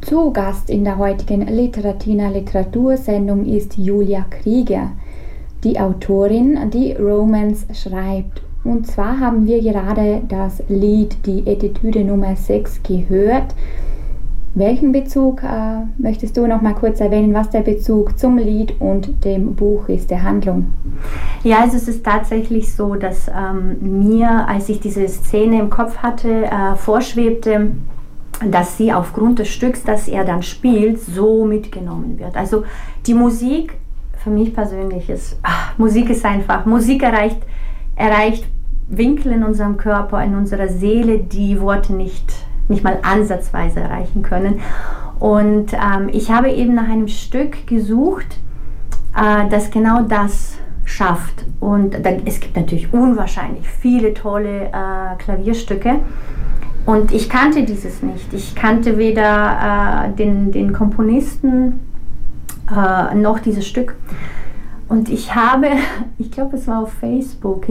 Zu Gast in der heutigen Literatina Literatursendung ist Julia Krieger, die Autorin, die Romance schreibt. Und zwar haben wir gerade das Lied, die Etüde Nummer 6 gehört. Welchen Bezug möchtest du noch mal kurz erwähnen, was der Bezug zum Lied und dem Buch ist, der Handlung? Ja, also es ist tatsächlich so, dass mir, als ich diese Szene im Kopf hatte, vorschwebte, dass sie aufgrund des Stücks, das er dann spielt, so mitgenommen wird. Also die Musik, für mich persönlich ist, Musik ist einfach, Musik erreicht Winkel in unserem Körper, in unserer Seele, die Worte nicht mal ansatzweise erreichen können. Und ich habe eben nach einem Stück gesucht, das genau das schafft. Und es gibt natürlich unwahrscheinlich viele tolle Klavierstücke. Und ich kannte dieses nicht. Ich kannte weder den Komponisten noch dieses Stück. Und ich glaube es war auf Facebook,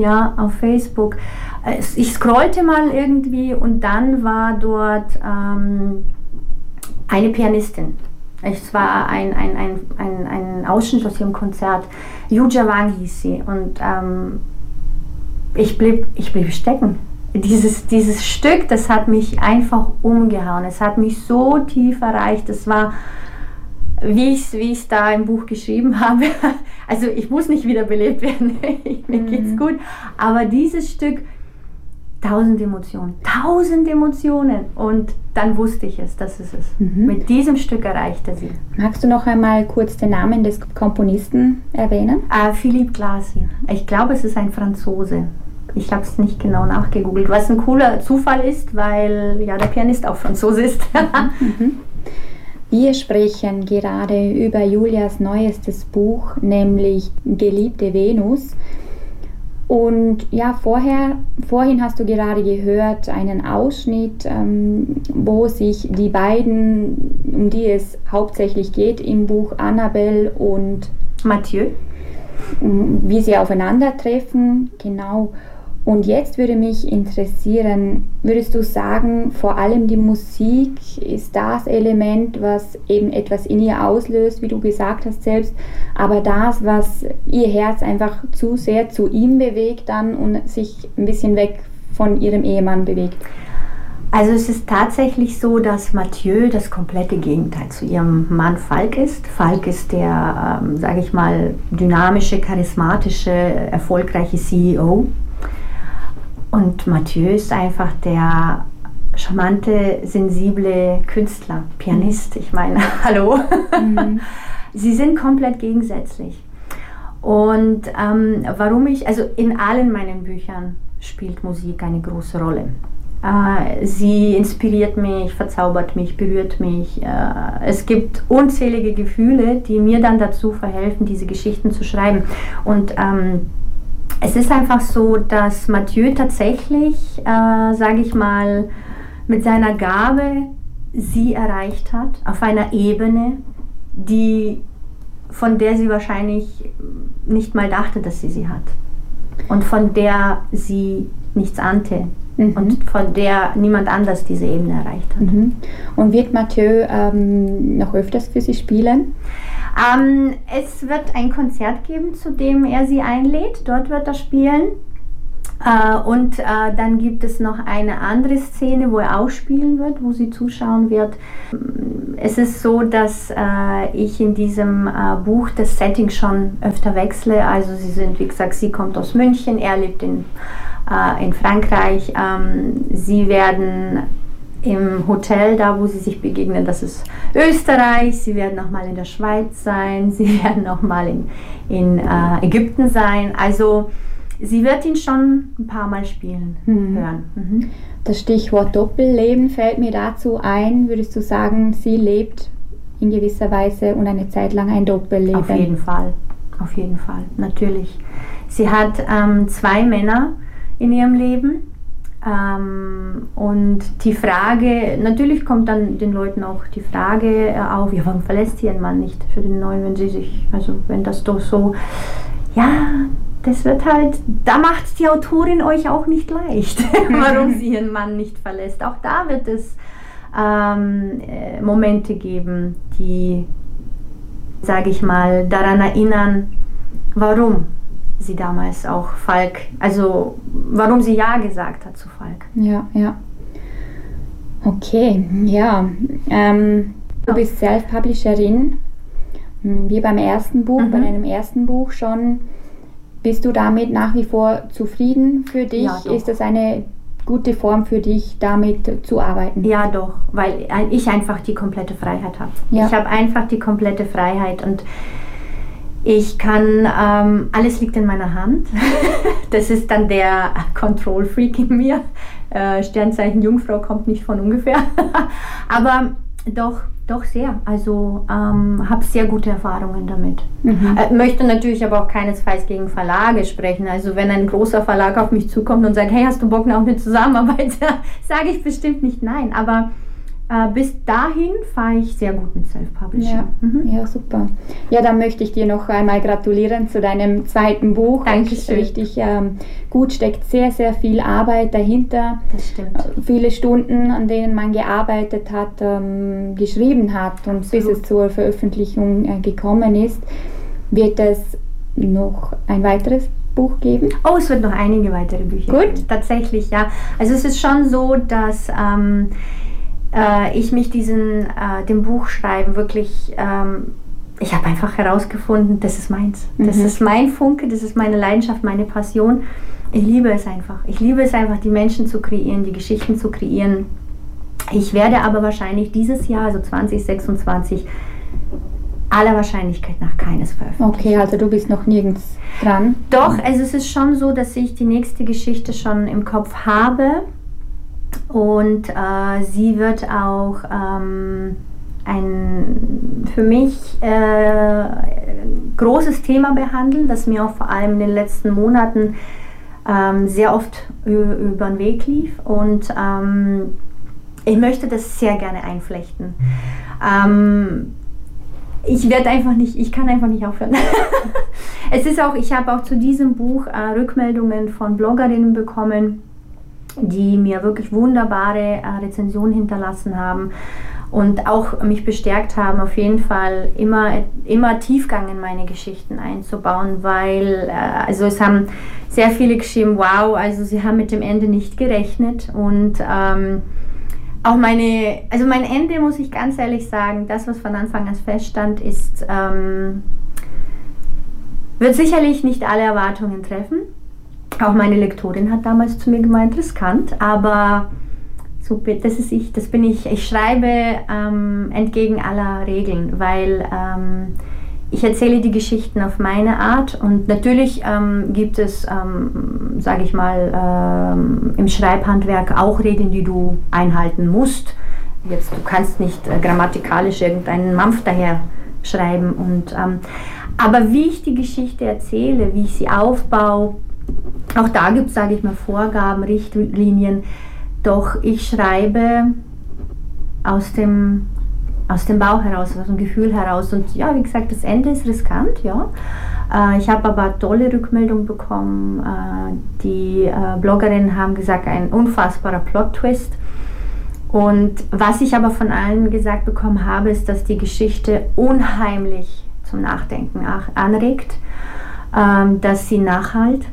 ich scrollte mal irgendwie und dann war dort eine Pianistin. Es war ein Ausschnitt aus ihrem Konzert. Yuja Wang hieß sie. Und ich blieb stecken. Dieses Stück, das hat mich einfach umgehauen. Es hat mich so tief erreicht. Es war, wie ich es da im Buch geschrieben habe. Also ich muss nicht wiederbelebt werden. Mir geht's gut. Aber dieses Stück, 1000 Emotionen. Und dann wusste ich es, das ist es. Mit diesem Stück erreichte sie. Magst du noch einmal kurz den Namen des Komponisten erwähnen? Philippe Glass. Ich glaube, es ist ein Franzose. Ich habe es nicht genau nachgegoogelt, was ein cooler Zufall ist, weil ja der Pianist auch Franzose ist. Wir sprechen gerade über Julias neuestes Buch, nämlich Geliebte Venus. Und ja, vorhin hast du gerade gehört, einen Ausschnitt, wo sich die beiden, um die es hauptsächlich geht im Buch, Annabelle und Mathieu, wie sie aufeinandertreffen, genau. Und jetzt würde mich interessieren, würdest du sagen, vor allem die Musik ist das Element, was eben etwas in ihr auslöst, wie du gesagt hast selbst, aber das, was ihr Herz einfach zu sehr zu ihm bewegt dann und sich ein bisschen weg von ihrem Ehemann bewegt? Also es ist tatsächlich so, dass Mathieu das komplette Gegenteil zu ihrem Mann Falk ist. Falk ist der, sage ich mal, dynamische, charismatische, erfolgreiche CEO. Und Mathieu ist einfach der charmante, sensible Künstler, Pianist. Ich meine, hallo. Sie sind komplett gegensätzlich. Und also in allen meinen Büchern spielt Musik eine große Rolle. Sie inspiriert mich, verzaubert mich, berührt mich. Es gibt unzählige Gefühle, die mir dann dazu verhelfen, diese Geschichten zu schreiben. Und es ist einfach so, dass Mathieu tatsächlich, sage ich mal, mit seiner Gabe sie erreicht hat, auf einer Ebene, von der sie wahrscheinlich nicht mal dachte, dass sie hat. Und von der sie nichts ahnte. Und von der niemand anders diese Ebene erreicht hat. Und wird Mathieu noch öfters für Sie spielen? Es wird ein Konzert geben, zu dem er sie einlädt. Dort wird er spielen. Und dann gibt es noch eine andere Szene, wo er auch spielen wird, wo sie zuschauen wird. Es ist so, dass ich in diesem Buch das Setting schon öfter wechsle. Also wie gesagt, sie kommt aus München, er lebt in Frankreich. Sie werden im Hotel, da wo sie sich begegnen, das ist Österreich. Sie werden nochmal in der Schweiz sein. Sie werden nochmal in Ägypten sein. Also sie wird ihn schon ein paar Mal spielen, hören. Das Stichwort Doppelleben fällt mir dazu ein. Würdest du sagen, sie lebt in gewisser Weise und eine Zeit lang ein Doppelleben? Auf jeden Fall, natürlich. Sie hat 2 Männer in ihrem Leben. Und die Frage, natürlich kommt dann den Leuten auch die Frage auf, ja, warum verlässt sie ihren Mann nicht für den neuen, wenn das doch so, ja, das wird halt, da macht die Autorin euch auch nicht leicht, warum sie ihren Mann nicht verlässt. Auch da wird es Momente geben, die, sage ich mal, daran erinnern, warum sie damals auch Falk, also warum sie Ja gesagt hat zu Falk. Ja, ja. Okay, ja. Du bist Self-Publisherin, wie beim ersten Buch, bei deinem ersten Buch schon. Bist du damit nach wie vor zufrieden für dich? Ja, doch. Ist das eine gute Form für dich, damit zu arbeiten? Ja, doch, weil ich einfach die komplette Freiheit habe. Ja. Ich habe einfach die komplette Freiheit und ich kann, alles liegt in meiner Hand. Das ist dann der Control-Freak in mir. Sternzeichen Jungfrau kommt nicht von ungefähr. Aber doch sehr. Also habe sehr gute Erfahrungen damit. Möchte natürlich aber auch keinesfalls gegen Verlage sprechen. Also wenn ein großer Verlag auf mich zukommt und sagt, hey, hast du Bock auf eine Zusammenarbeit? Sage ich bestimmt nicht nein. Aber bis dahin fahre ich sehr gut mit Self-Publishing. Ja, ja, super. Ja, dann möchte ich dir noch einmal gratulieren zu deinem zweiten Buch. Dankeschön. Richtig gut, steckt sehr, sehr viel Arbeit dahinter. Das stimmt. Viele Stunden, an denen man gearbeitet hat, geschrieben hat und Absolut. bis es zur Veröffentlichung gekommen ist. Wird es noch ein weiteres Buch geben? Oh, es wird noch einige weitere Bücher geben. Tatsächlich, ja. Also es ist schon so, dass ich mich dem Buchschreiben wirklich, ich habe einfach herausgefunden, das ist meins. Das ist mein Funke, das ist meine Leidenschaft, meine Passion. Ich liebe es einfach. Ich liebe es einfach, die Menschen zu kreieren, die Geschichten zu kreieren. Ich werde aber wahrscheinlich dieses Jahr, also 2026, aller Wahrscheinlichkeit nach keines veröffentlichen. Okay, also du bist noch nirgends dran. Doch, also es ist schon so, dass ich die nächste Geschichte schon im Kopf habe. Und sie wird auch ein für mich großes Thema behandeln, das mir auch vor allem in den letzten Monaten sehr oft über den Weg lief. Und ich möchte das sehr gerne einflechten. Ich kann einfach nicht aufhören. Ich habe auch zu diesem Buch Rückmeldungen von Bloggerinnen bekommen, die mir wirklich wunderbare Rezensionen hinterlassen haben und auch mich bestärkt haben, auf jeden Fall immer Tiefgang in meine Geschichten einzubauen, weil also es haben sehr viele geschrieben, wow, also sie haben mit dem Ende nicht gerechnet und auch mein Ende, muss ich ganz ehrlich sagen, das, was von Anfang an feststand, wird sicherlich nicht alle Erwartungen treffen. Auch meine Lektorin hat damals zu mir gemeint, riskant, aber so, das bin ich. Ich schreibe entgegen aller Regeln, weil ich erzähle die Geschichten auf meine Art und natürlich gibt es, sage ich mal, im Schreibhandwerk auch Regeln, die du einhalten musst. Du kannst nicht grammatikalisch irgendeinen Mampf daher schreiben. Aber wie ich die Geschichte erzähle, wie ich sie aufbaue, auch da gibt es, sage ich mal, Vorgaben, Richtlinien, doch ich schreibe aus dem Bauch heraus, aus dem Gefühl heraus. Und ja, wie gesagt, das Ende ist riskant, ja. Ich habe aber tolle Rückmeldungen bekommen. Die Bloggerinnen haben gesagt, ein unfassbarer Plot-Twist. Und was ich aber von allen gesagt bekommen habe, ist, dass die Geschichte unheimlich zum Nachdenken anregt, dass sie nachhalt.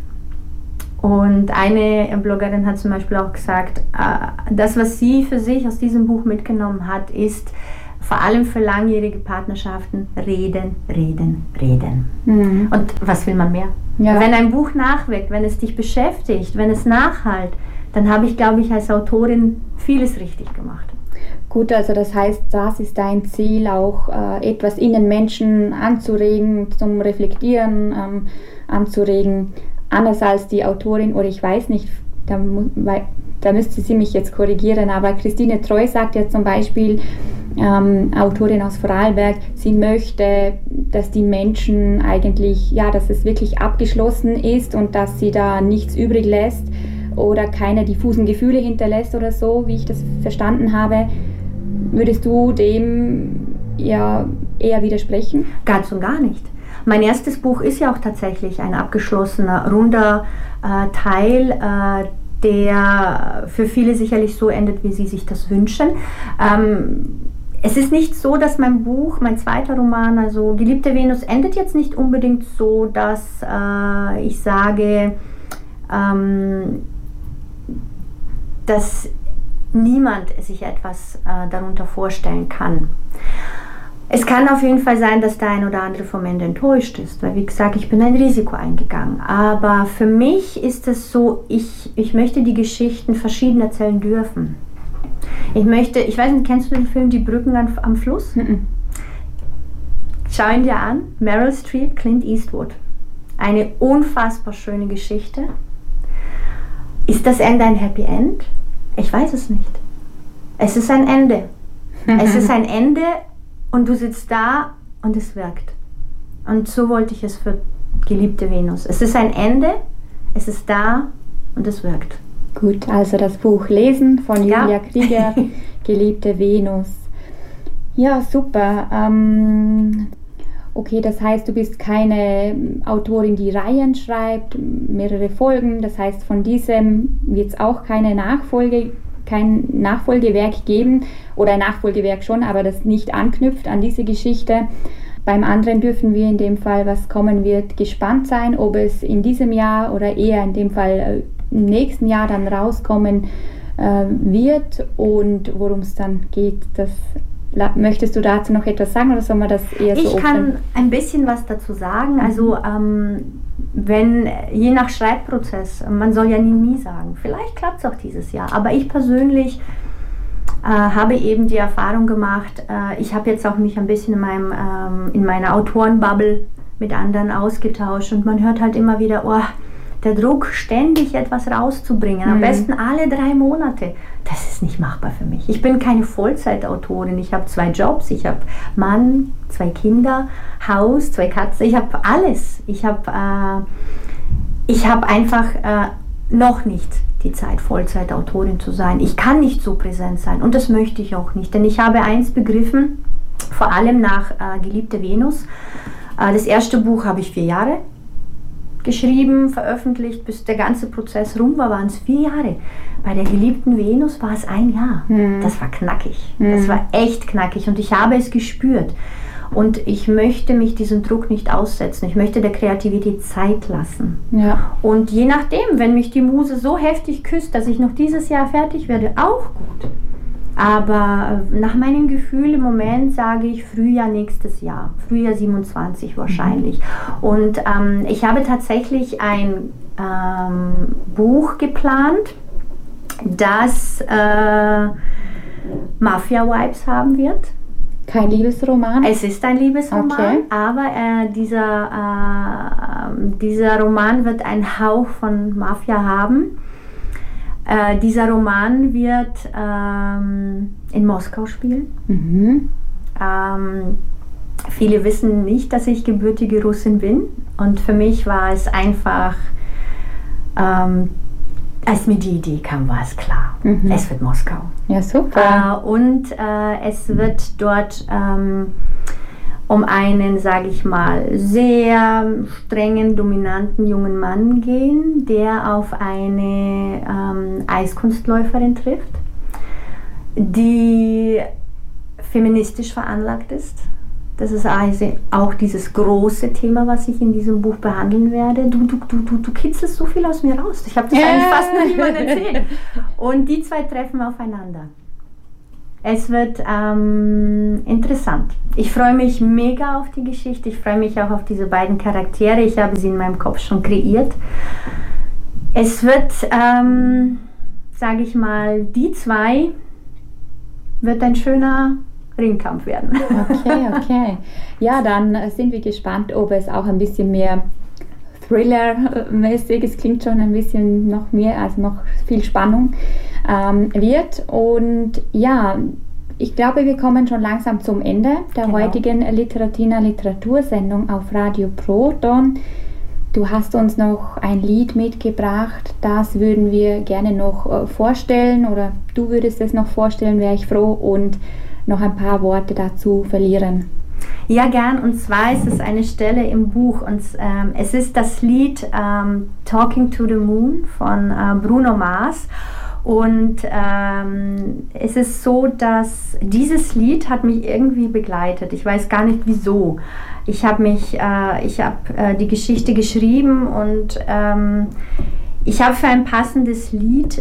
Und eine Bloggerin hat zum Beispiel auch gesagt, das, was sie für sich aus diesem Buch mitgenommen hat, ist vor allem für langjährige Partnerschaften reden, reden, reden. Und was will man mehr? Ja. Wenn ein Buch nachwirkt, wenn es dich beschäftigt, wenn es nachhalt, dann habe ich, glaube ich, als Autorin vieles richtig gemacht. Gut, also das heißt, das ist dein Ziel, auch etwas in den Menschen anzuregen, zum Reflektieren anzuregen. Anders als die Autorin, oder ich weiß nicht, da müsste sie mich jetzt korrigieren, aber Christine Treu sagt ja zum Beispiel, Autorin aus Vorarlberg, sie möchte, dass die Menschen eigentlich, ja, dass es wirklich abgeschlossen ist und dass sie da nichts übrig lässt oder keine diffusen Gefühle hinterlässt oder so, wie ich das verstanden habe. Würdest du dem ja eher widersprechen? Ganz und gar nicht. Mein erstes Buch ist ja auch tatsächlich ein abgeschlossener, runder Teil, der für viele sicherlich so endet, wie sie sich das wünschen. Es ist nicht so, dass mein Buch, mein zweiter Roman, also Geliebte Venus, endet jetzt nicht unbedingt so, dass ich sage, dass niemand sich etwas darunter vorstellen kann. Es kann auf jeden Fall sein, dass der ein oder andere vom Ende enttäuscht ist, weil wie gesagt, ich bin ein Risiko eingegangen. Aber für mich ist es so, ich möchte die Geschichten verschieden erzählen dürfen. Ich weiß nicht, kennst du den Film Die Brücken am Fluss? Mhm. Schau ihn dir an, Meryl Streep, Clint Eastwood. Eine unfassbar schöne Geschichte. Ist das Ende ein Happy End? Ich weiß es nicht. Es ist ein Ende. Es ist ein Ende und du sitzt da und es wirkt. Und so wollte ich es für Geliebte Venus. Es ist ein Ende, es ist da und es wirkt. Gut, also das Buch lesen von Julia Krieger, Geliebte Venus. Ja, super. Okay, das heißt, du bist keine Autorin, die Reihen schreibt, mehrere Folgen. Das heißt, von diesem wird es auch kein Nachfolgewerk geben, oder ein Nachfolgewerk schon, aber das nicht anknüpft an diese Geschichte. Beim anderen dürfen wir in dem Fall, was kommen wird, gespannt sein, ob es in diesem Jahr oder eher in dem Fall im nächsten Jahr dann rauskommen wird und worum es dann geht. Möchtest du dazu noch etwas sagen oder soll man das eher so Ich kann ein bisschen was dazu sagen. Also je nach Schreibprozess, man soll ja nie sagen, vielleicht klappt es auch dieses Jahr, aber ich persönlich habe eben die Erfahrung gemacht, ich habe jetzt auch mich ein bisschen in meiner Autorenbubble mit anderen ausgetauscht und man hört halt immer wieder, der Druck, ständig etwas rauszubringen, am besten alle 3 Monate, das ist nicht machbar für mich. Ich bin keine Vollzeitautorin, ich habe 2 Jobs, ich habe Mann, 2 Kinder, Haus, 2 Katzen, ich habe alles. Ich habe einfach noch nicht die Zeit, Vollzeitautorin zu sein. Ich kann nicht so präsent sein und das möchte ich auch nicht, denn ich habe eins begriffen, vor allem nach Geliebte Venus. Das erste Buch habe ich 4 Jahre geschrieben, veröffentlicht, bis der ganze Prozess rum war, waren es 4 Jahre. Bei der Geliebten Venus war es 1 Jahr. Das war knackig. Das war echt knackig und ich habe es gespürt. Und ich möchte mich diesem Druck nicht aussetzen. Ich möchte der Kreativität Zeit lassen. Ja. Und je nachdem, wenn mich die Muse so heftig küsst, dass ich noch dieses Jahr fertig werde, auch gut. Aber nach meinem Gefühl im Moment sage ich Frühjahr nächstes Jahr, Frühjahr 27 wahrscheinlich. Und ich habe tatsächlich ein Buch geplant, das Mafia-Vibes haben wird. Kein Liebesroman? Es ist ein Liebesroman, okay. Aber dieser Roman wird einen Hauch von Mafia haben. Dieser Roman wird in Moskau spielen. Mhm. Viele wissen nicht, dass ich gebürtige Russin bin. Und für mich war es einfach, als mir die Idee kam, war es klar. Es wird Moskau. Ja, super. Und es wird dort um einen, sage ich mal, sehr strengen, dominanten jungen Mann gehen, der auf eine Eiskunstläuferin trifft, die feministisch veranlagt ist. Das ist also auch dieses große Thema, was ich in diesem Buch behandeln werde. Du kitzelst so viel aus mir raus. Ich habe das eigentlich fast noch niemandem erzählt. Und die 2 treffen aufeinander. Es wird interessant. Ich freue mich mega auf die Geschichte. Ich freue mich auch auf diese beiden Charaktere. Ich habe sie in meinem Kopf schon kreiert. Es wird, sage ich mal, die 2 wird ein schöner Ringkampf werden. Okay. Ja, dann sind wir gespannt, ob es auch ein bisschen mehr Thriller-mäßig, es klingt schon ein bisschen noch mehr, also noch viel Spannung wird. Und ja, ich glaube, wir kommen schon langsam zum Ende der heutigen Literatursendung auf Radio Proton. Du hast uns noch ein Lied mitgebracht, das würden wir gerne noch vorstellen, oder du würdest es noch vorstellen, wäre ich froh, und noch ein paar Worte dazu verlieren. Ja, gern. Und zwar ist es eine Stelle im Buch. Und es ist das Lied Talking to the Moon von Bruno Mars. Und es ist so, dass dieses Lied hat mich irgendwie begleitet. Ich weiß gar nicht wieso. Ich habe die Geschichte geschrieben und ich habe für ein passendes Lied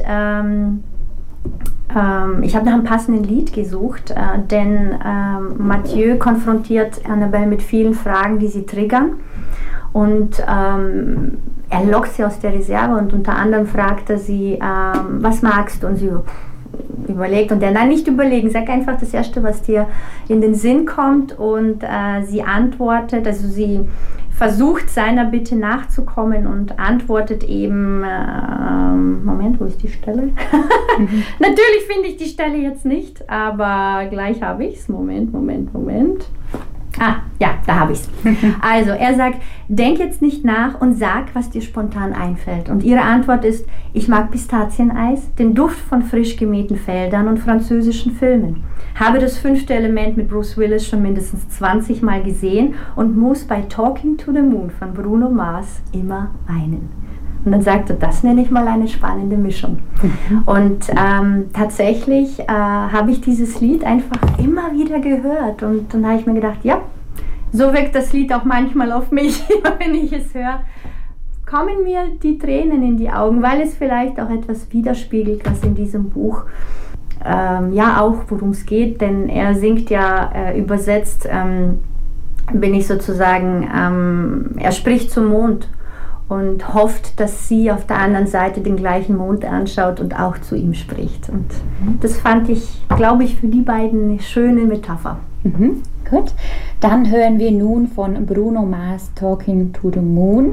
ich habe nach einem passenden Lied gesucht, denn Mathieu konfrontiert Annabelle mit vielen Fragen, die sie triggern. Und er lockt sie aus der Reserve und unter anderem fragt er sie, was magst du? Und sie überlegt und nein, nicht überlegen, sag einfach das Erste, was dir in den Sinn kommt. Und sie antwortet, also sie versucht seiner Bitte nachzukommen und antwortet eben, Moment, wo ist die Stelle? Natürlich finde ich die Stelle jetzt nicht, aber gleich habe ich es. Moment. Ah, ja, da habe ich es. Also, er sagt, denk jetzt nicht nach und sag, was dir spontan einfällt. Und ihre Antwort ist, ich mag Pistazieneis, den Duft von frisch gemähten Feldern und französischen Filmen. Habe das 5. Element mit Bruce Willis schon mindestens 20 Mal gesehen und muss bei Talking to the Moon von Bruno Mars immer weinen. Und dann sagt er, das nenne ich mal eine spannende Mischung. Und tatsächlich habe ich dieses Lied einfach immer wieder gehört. Und dann habe ich mir gedacht, ja, so wirkt das Lied auch manchmal auf mich, wenn ich es höre. Kommen mir die Tränen in die Augen, weil es vielleicht auch etwas widerspiegelt, was in diesem Buch auch worum es geht. Denn er singt ja übersetzt, bin ich sozusagen, er spricht zum Mond und hofft, dass sie auf der anderen Seite den gleichen Mond anschaut und auch zu ihm spricht. Und das fand ich, glaube ich, für die beiden eine schöne Metapher. Gut, dann hören wir nun von Bruno Mars Talking to the Moon.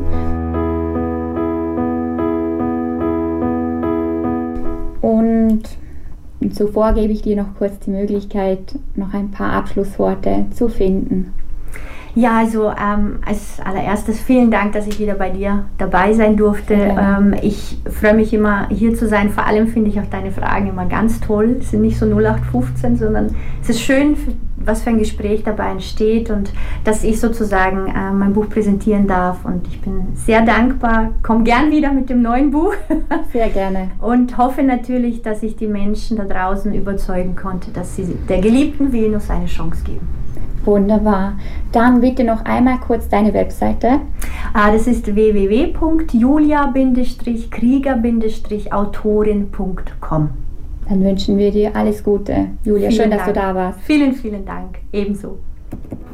Und zuvor gebe ich dir noch kurz die Möglichkeit, noch ein paar Abschlussworte zu finden. Ja, also als allererstes vielen Dank, dass ich wieder bei dir dabei sein durfte. Ich freue mich immer, hier zu sein. Vor allem finde ich auch deine Fragen immer ganz toll. Es sind nicht so 0815, sondern es ist schön, was für ein Gespräch dabei entsteht und dass ich sozusagen mein Buch präsentieren darf. Und ich bin sehr dankbar. Komm gern wieder mit dem neuen Buch. Sehr gerne. Und hoffe natürlich, dass ich die Menschen da draußen überzeugen konnte, dass sie der geliebten Venus eine Chance geben. Wunderbar. Dann bitte noch einmal kurz deine Webseite. Das ist www.julia-krieger-autorin.com. Dann wünschen wir dir alles Gute. Julia, schön, dass du da warst. Vielen, vielen Dank. Ebenso.